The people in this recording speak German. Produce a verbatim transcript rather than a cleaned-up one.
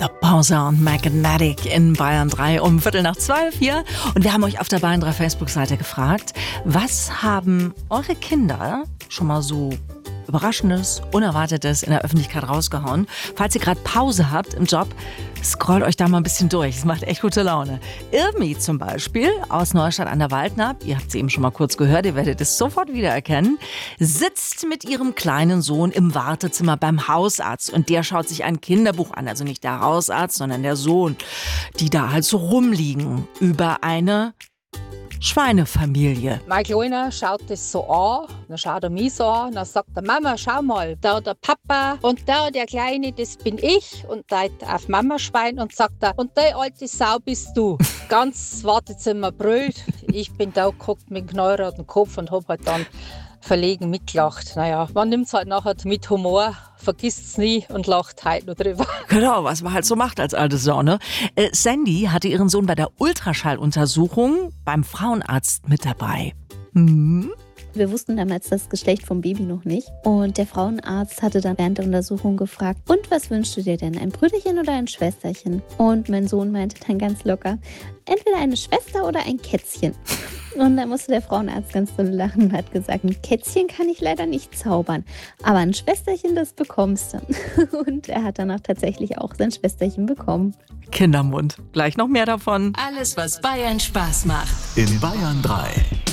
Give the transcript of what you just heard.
The Bowser und Magnetic in Bayern drei um Viertel nach zwölf hier. Und wir haben euch auf der Bayern drei Facebook-Seite gefragt, was haben eure Kinder schon mal so Überraschendes, Unerwartetes in der Öffentlichkeit rausgehauen? Falls ihr gerade Pause habt im Job, scrollt euch da mal ein bisschen durch. Es macht echt gute Laune. Irmi zum Beispiel aus Neustadt an der Waldnapp, ihr habt sie eben schon mal kurz gehört, ihr werdet es sofort wiedererkennen, sitzt mit ihrem kleinen Sohn im Wartezimmer beim Hausarzt und der schaut sich ein Kinderbuch an, also nicht der Hausarzt, sondern der Sohn, die da halt so rumliegen über eine Schweinefamilie. Mein Kleiner schaut das so an, dann schaut er mich so an, dann sagt er, Mama, schau mal, da der Papa und da der Kleine, das bin ich, und da auf Mama Schwein und sagt er, und die alte Sau bist du. Ganz Wartezimmer brüllt, ich bin da geguckt mit dem knallroten Kopf und hab halt dann verlegen mitgelacht. Naja, man nimmt es halt nachher mit Humor, vergisst es nie und lacht halt nur drüber. Genau, was man halt so macht als alte Sau, ne? Äh, Sandy hatte ihren Sohn bei der Ultraschalluntersuchung beim Frauenarzt mit dabei. Hm? Wir wussten damals das Geschlecht vom Baby noch nicht. Und der Frauenarzt hatte dann während der Untersuchung gefragt, und was wünschst du dir denn, ein Brüderchen oder ein Schwesterchen? Und mein Sohn meinte dann ganz locker, entweder eine Schwester oder ein Kätzchen. Und dann musste der Frauenarzt ganz doll lachen und hat gesagt, ein Kätzchen kann ich leider nicht zaubern, aber ein Schwesterchen, das bekommst du. Und er hat danach tatsächlich auch sein Schwesterchen bekommen. Kindermund. Gleich noch mehr davon. Alles, was Bayern Spaß macht. In Bayern drei.